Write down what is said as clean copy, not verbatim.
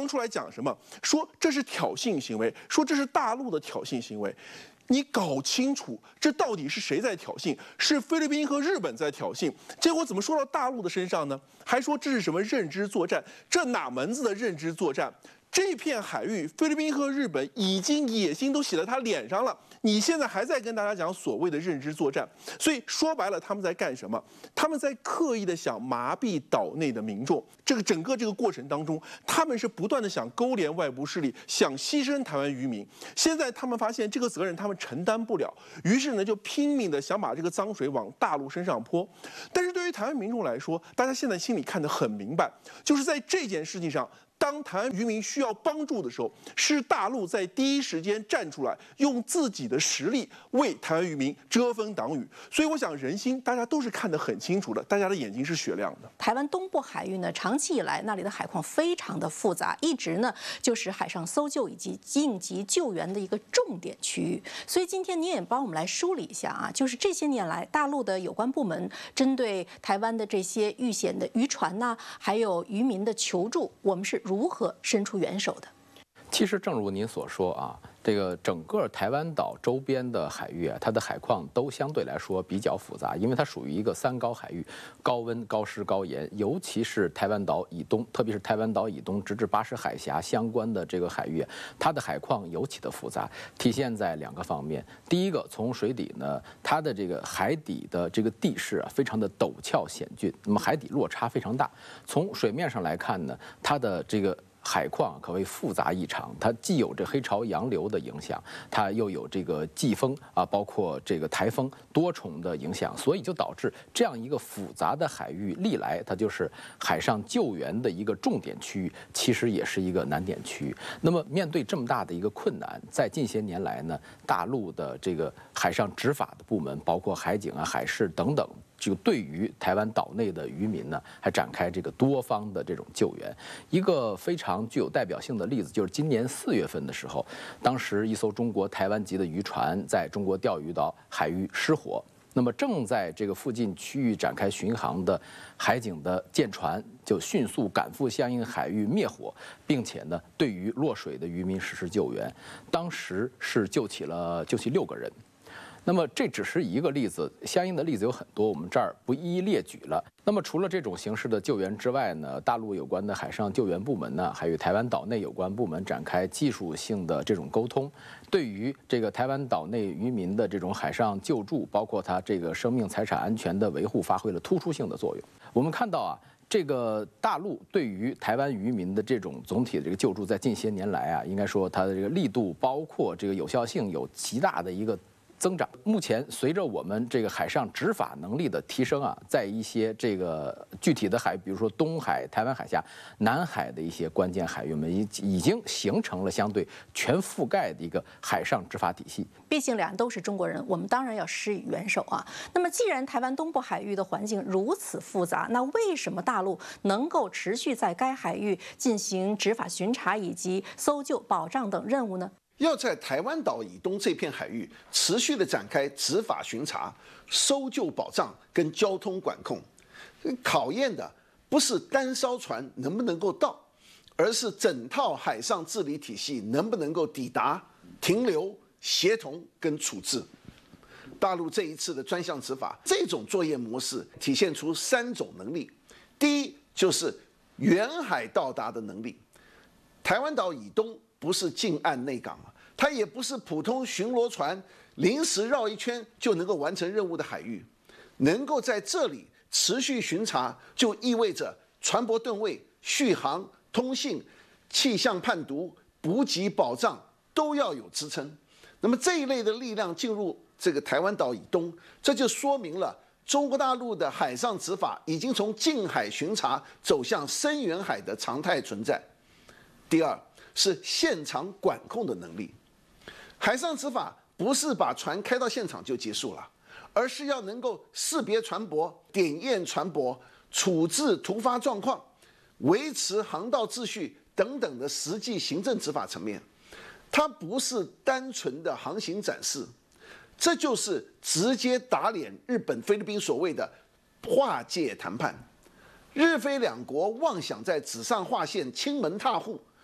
方出来讲什么？说这是挑衅行为，说这是大陆的挑衅行为。你搞清楚，这到底是谁在挑衅？是菲律宾和日本在挑衅，结果怎么说到大陆的身上呢？还说这是什么认知作战？这哪门子的认知作战？这片海域，菲律宾和日本已经野心都写在他脸上了。你现在还在跟大家讲所谓的认知作战，所以说白了，他们在干什么？他们在刻意的想麻痹岛内的民众。整个这个过程当中，他们是不断的想勾连外部势力，想牺牲台湾渔民。现在他们发现这个责任他们承担不了，于是呢就拼命的想把这个脏水往大陆身上泼。但是对于台湾民众来说，大家现在心里看得很明白，就是在这件事情上。当台湾渔民需要帮助的时候，是大陆在第一时间站出来，用自己的实力为台湾渔民遮风挡雨。所以我想人心大家都是看得很清楚的，大家的眼睛是雪亮的。 台湾东部海域呢，长期以来那里的海况非常的复杂，一直呢就是海上搜救以及应急救援的一个重点区域。所以今天您也帮我们来梳理一下啊，就是这些年来大陆的有关部门针对台湾的这些遇险的渔船呐，还有渔民的求助，我们是如何伸出援手的？ 其实正如您所说啊，这个整个台湾岛周边的海域啊，它的海况都相对来说比较复杂，因为它属于一个三高海域，高温、高湿、高盐，尤其是台湾岛以东，特别是台湾岛以东直至巴士海峡相关的这个海域，它的海况尤其的复杂，体现在两个方面。第一个，从水底呢，它的这个海底的这个地势啊，非常的陡峭险峻，那么海底落差非常大。从水面上来看呢，它的这个海况可谓复杂异常，它既有这黑潮洋流的影响，它又有这个季风啊，包括这个台风多重的影响，所以就导致这样一个复杂的海域，历来它就是海上救援的一个重点区域，其实也是一个难点区域。那么面对这么大的一个困难，在近些年来呢，大陆的这个海上执法的部门，包括海警啊、海事等等。就对于台湾岛内的渔民呢，还展开这个多方的这种救援。一个非常具有代表性的例子，就是今年4月份的时候，当时一艘中国台湾籍的渔船在中国钓鱼岛海域失火，那么正在这个附近区域展开巡航的海警的舰船就迅速赶赴相应海域灭火，并且呢，对于落水的渔民实施救援，当时是救起6个人。那么这只是一个例子，相应的例子有很多，我们这儿不一一列举了。那么除了这种形式的救援之外呢，大陆有关的海上救援部门呢，还与台湾岛内有关部门展开技术性的这种沟通，对于这个台湾岛内渔民的这种海上救助，包括他这个生命财产安全的维护，发挥了突出性的作用。我们看到啊，这个大陆对于台湾渔民的这种总体的这个救助，在近些年来啊，应该说它的这个力度，包括这个有效性，有极大的一个增长。目前随着我们这个海上执法能力的提升啊，在一些这个具体的海域，比如说东海、台湾海峡、南海的一些关键海域，我们已经形成了相对全覆盖的一个海上执法体系。 毕竟两人都是中国人，我们当然要施以援手啊。那么，既然台湾东部海域的环境如此复杂，那为什么大陆能够持续在该海域进行执法巡查以及搜救、保障等任务呢？ 要在台湾岛以东这片海域持续的展开执法巡查、搜救保障跟交通管控，考验的不是单艘船能不能够到，而是整套海上治理体系能不能够抵达、停留、协同跟处置。大陆这一次的专项执法，这种作业模式体现出3种能力。第一就是远海到达的能力，台湾岛以东不是近岸内港，它也不是普通巡逻船临时绕一圈就能够完成任务的海域，能够在这里持续巡查，就意味着船舶吨位、续航、通信、气象判读、补给保障都要有支撑。那么这一类的力量进入这个台湾岛以东，这就说明了中国大陆的海上执法已经从近海巡查走向深远海的常态存在。第二是现场管控的能力。海上执法不是把船开到现场就结束了，而是要能够识别船舶、点验船舶、处置突发状况、维持航道秩序等等的实际行政执法层面。它不是单纯的航行展示，这就是直接打脸日本、菲律宾所谓的划界谈判。日菲两国妄想在纸上划线、亲门踏户，